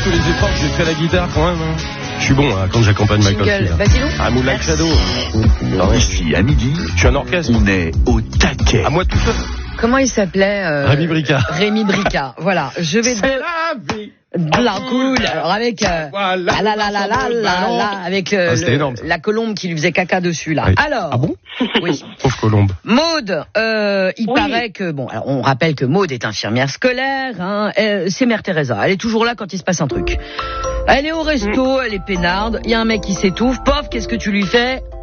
tous les efforts que j'ai fait à la guitare quand même. Hein. Je suis bon hein, quand j'accompagne Michael Field. Vas-y donc. Ah, Moonlight Shadow. Ici, à midi, Je suis un orchestre. on est au taquet. À moi tout seul. Comment il s'appelait Rémi Bricard. Rémi Bricard. Voilà. Je vais C'est la vie. de la cool. Alors avec avec énorme, ça. la colombe qui lui faisait caca dessus là. Oui. Alors. Ah bon? Oui. Pauvre colombe. Maud, il paraît que bon, alors on rappelle que Maud est infirmière scolaire. Hein, c'est Mère Teresa. Elle est toujours là quand il se passe un truc. Elle est au resto, elle est peinarde. Il y a un mec qui s'étouffe. Pof, qu'est-ce que tu lui fais?